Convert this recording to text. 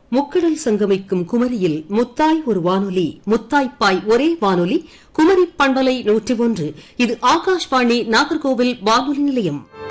முக்கடல் சங்கமிக்கும் குமரியில் முத்தாய் ஒரு வானொலி, முத்தாய்ப்பாய் ஒரே வானொலி, குமரி பண்பலை 101. இது ஆகாஷ்வாணி நாகர்கோவில் வானொலி நிலையம்.